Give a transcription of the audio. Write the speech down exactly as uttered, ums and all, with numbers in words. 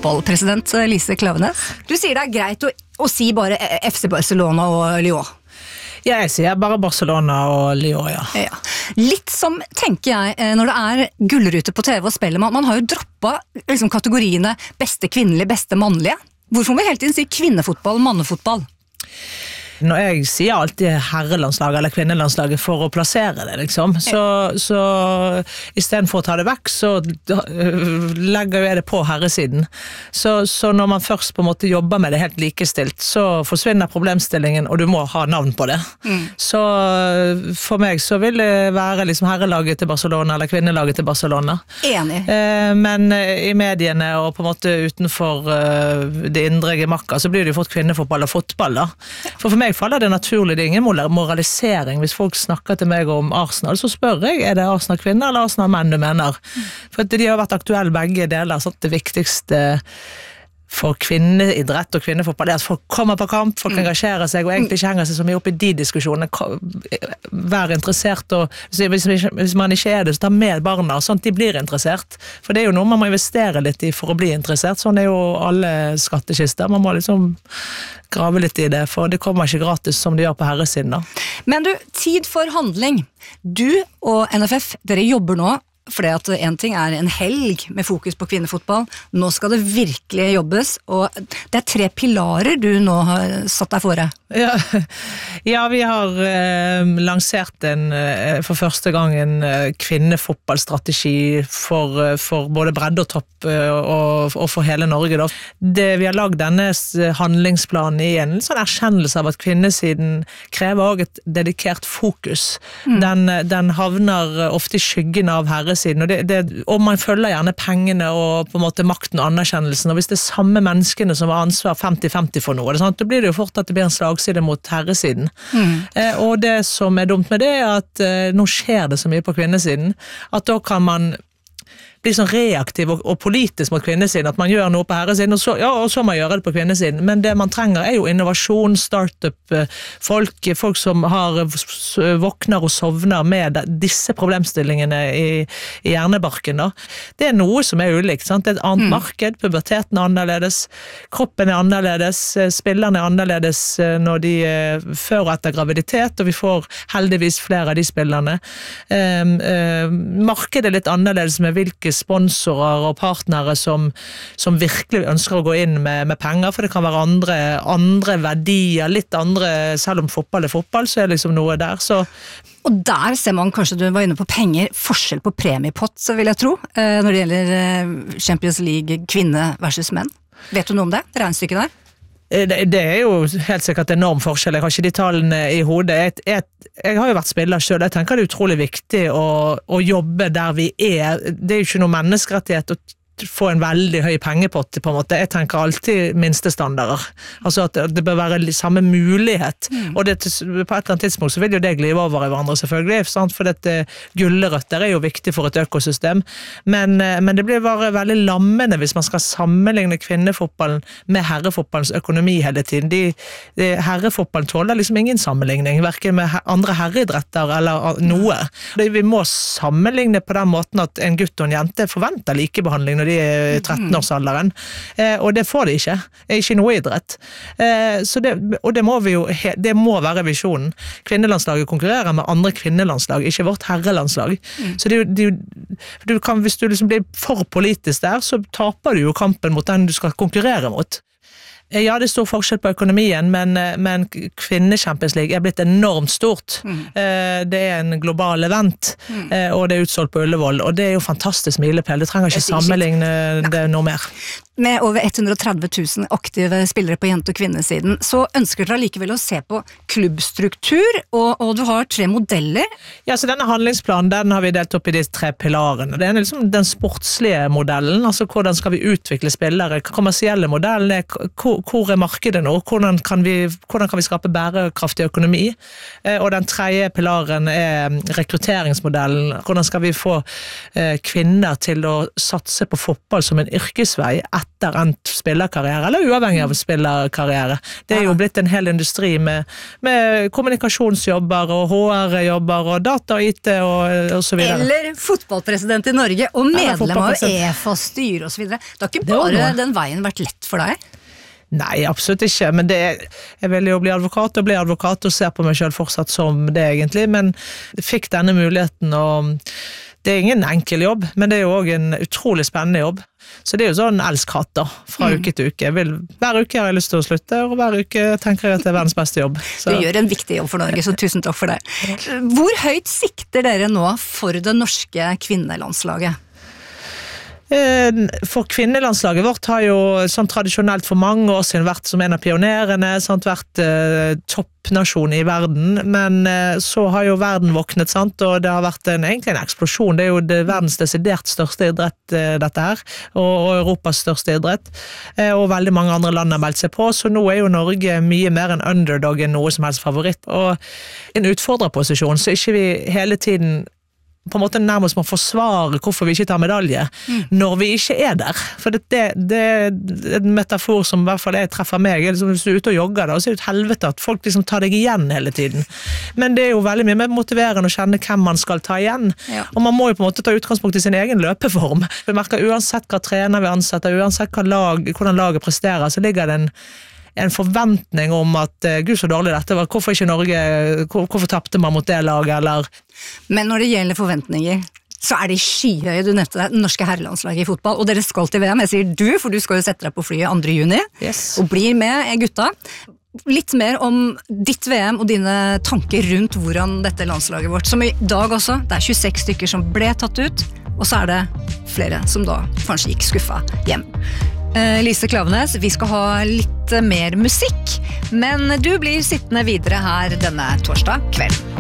fotballpresident Lise Klaveness. Du sier det er greit å, å si bare F C Barcelona og Lyon. Ja, jeg sier bare Barcelona og Lyon, ja. ja. Litt som, tenker jeg, når det er gullrute på T V og spiller, man, man har jo droppet liksom, kategoriene beste kvinnelige, beste mannlige. Hvorfor må vi hele tiden si kvinnefotball, mannefotball? Når jeg sier alltid herrelandslaget eller kvinnelandslaget for å plassere det, liksom, så, så i stedet for å ta det vekk, så legger jeg det på herresiden. Så, så når man først på en måte jobber med det helt likestilt, så forsvinner problemstillingen, og du må ha navn på det. Mm. Så for meg så vil det være liksom herrelaget til Barcelona eller kvinnelaget til Barcelona. Enig. Eh, men i mediene og på en måte utenfor uh, det indre gemakka, så blir det jo fått kvinnefotball og fotball da. For for meg faller det naturlig, det er ingen moralisering. Hvis folk snakker til meg om Arsenal, så spør jeg, er det Arsenal kvinner eller Arsenal menn du mener? For de har vært aktuelle begge deler, så det viktigste for kvinneidrett og kvinnefotball er at folk kommer på kamp, folk engasjerer seg, og egentlig ikke henger seg så mye opp i de diskusjonene. Vær interessert, og hvis, hvis man ikke er det, så ta med barna, sånn at de blir interessert. For det er jo noe man må investere litt i for å bli interessert. Sånn er jo alle skattekister. Man må liksom grave litt i det, for det kommer ikke gratis som de gjør på herresiden da. Men du, tid for handling. Du og N F F, dere jobber nå, fordi at en ting er en helg med fokus på kvinnefotball. Nå skal det virkelig jobbes, og det er tre pilarer du nå har satt deg fore. Ja, ja vi har eh, lansert en, eh, for første gang en eh, kvinnefotballstrategi for, eh, for både bredde og topp eh, og, og for hele Norge. Da. Det, vi har lagd denne handlingsplanen i en sånn erkjennelse av at kvinnesiden krever også et dedikert fokus. Mm. Den, den havner ofte i skyggen av herresiden, og, det, det, og man følger gjerne pengene og på en måte makten og anerkjennelsen, og hvis det er samme menneskene som har ansvar femti femti for noe, det, sant? Da blir det jo fort at det blir en slag side mot herresiden. Mm. Eh, og det som er dumt med det er at eh, nå skjer det så mye på kvinnesiden, at da kan man bli sånn reaktiv og, og politisk mot kvinnesiden, at man gjør noe på herresiden, og så, ja, og så må man gjøre det på kvinnesiden. Men det man trenger er jo innovasjon, startup, folk, folk som har våkner og sovner med disse problemstillingene i, i hjernebarken. Da. Det er noe som er ulikt, sant? Det er et annet mm. marked, puberteten er annerledes, kroppen er annerledes, spillerne er annerledes når de før og etter graviditet, og vi får heldigvis flere av de spillerne. Um, um, markedet er litt annerledes med hvilke sponsorer og partnere som, som virkelig ønsker å gå inn med, med penger, for det kan være andre, andre verdier, litt andre, selv om fotball er fotball, så er det liksom noe der, så og der ser man kanskje, du var inne på penger, forskjell på premiepott, så vil jeg tro, når det gjelder Champions League kvinne versus menn. Vet du noe om det? Regnstykket der? Det, det er jo helt sikkert enorm forskjell, jeg har ikke de tallene i hodet. Jeg, jeg, jeg har jo vært spiller selv, jeg tenker det er utrolig viktig å, å jobbe der vi er. Det er jo ikke noe menneskerettighet å få en veldig høy pengepott på en måte. Jeg tenker alltid minstestandarder. Altså at det bør være samme mulighet. Mm. Og det, på et eller annet tidspunkt så vil jo det glive over i hverandre selvfølgelig, sant? For dette gullerøtter er jo viktig for et økosystem. Men, men det blir bare veldig lammende hvis man skal sammenligne kvinnefotballen med herrefotballens økonomi hele tiden. De, de, herrefotballen tåler liksom ingen sammenligning, hverken med andre herreidretter eller noe. Vi må sammenligne på den måten at en gutt og en jente forventer likebehandling når de er i tretten-årsalderen, eh, og det får de ikke. Det er ikke noe idrett. Eh, så det, og det må vi jo, det må være visjonen. Kvinnelandslaget konkurrerer med andre kvinnelandslag, ikke vårt herrelandslag. Mm. Så det, det, du kan, hvis du liksom blir for politisk der, så taper du jo kampen mot den du skal konkurrere mot. Ja, det er stor forskjell på økonomien, men, men kvinne-Champions League er blitt enormt stort. Mm. Det er en global event, mm. og det er utsolgt på Ullevål, og det er jo fantastisk milepæl. Du trenger ikke sammenligne det noe mer. Med over hundre og tretti tusen aktive spillere på jente- og kvinnesiden, så ønsker dere likevel å se på klubbstruktur, og, og du har tre modeller. Ja, så denne handlingsplanen, den har vi delt opp i de tre pilarene. Det er liksom den sportslige modellen, altså hvordan skal vi utvikle spillere, kommersielle modellen er hvor, hvor er markedet nå, hvordan kan, vi, hvordan kan vi skape bærekraftig økonomi, og den tredje pilaren er rekrutteringsmodellen, hvordan skal vi få kvinner til å satse på fotball som en yrkesvei etter etter endt spillerkarriere, eller uavhengig av spillerkarriere. Det er jo blitt en hel industri med, med kommunikasjonsjobber og H R-jobber og data og I T og, og så videre. Eller fotballpresident i Norge og medlem av E F A-styre og så videre. Det har ikke bare den veien vært lett for deg? Nei, absolutt ikke, men det er, jeg vil jo bli advokat og bli advokat og ser på meg selv fortsatt som det egentlig, men jeg fikk denne muligheten og det er ingen enkel jobb, men det er jo også en utrolig spennende jobb. Så det er jo sånn elsk-hat da, fra mm. uke til uke. Jeg vil, hver uke har jeg lyst til å slutte, og hver uke tenker jeg at det er verdens beste jobb. Så. Du gjør en viktig jobb for Norge, så tusen takk for det. Hvor høyt sikter dere nå for det norske kvinnelandslaget? For kvinnelandslaget vårt har jo sånn tradisjonelt for mange år siden vært som en av pionerene, sant, vært eh, toppnasjon i verden, men eh, så har jo verden våknet, sant, og det har vært en, egentlig en eksplosjon. Det er jo det verdens desidert største idrett eh, dette her, og, og Europas største idrett, eh, og veldig mange andre land har meldt seg på, så nå er jo Norge mye mer en underdog enn noe som helst favoritt, og en utfordrerposisjon, så ikke vi hele tiden på en måte nærmest må forsvare hvorfor vi ikke tar medalje, mm. når vi ikke er der. For det, det, det er en metafor som i hvert fall jeg treffer meg, liksom, hvis du er ute og jogger da, og så er det et helvete at folk liksom tar deg igjen hele tiden. Men det er jo veldig mye mer motiverende å kjenne hvem man skal ta igjen, ja. Og man må jo på en måte ta utgangspunkt i sin egen løpeform. Vi merker uansett hva trener vi ansetter, uansett hva lag, hvordan laget presterer, så ligger det en en forventning om at uh, gud så dårlig dette var, hvorfor ikke Norge, hvor, hvorfor tappte man mot det laget, eller... Men når det gjelder forventninger, så er de skyhøye, du nevnte det norske herrelandslaget i fotball, og dere skal til V M, jeg sier du, for du skal jo sette deg på flyet andre juni, yes. Og blir med gutta. Litt mer om ditt V M og dine tanker rundt hvordan dette landslaget vårt, som i dag også, det er tjueseks stykker som ble tatt ut, og så er det flere som da kanskje gikk skuffa hjem. Lise Klaveness, vi skal ha litt mer musikk, men du blir sittende videre her denne torsdag kveld.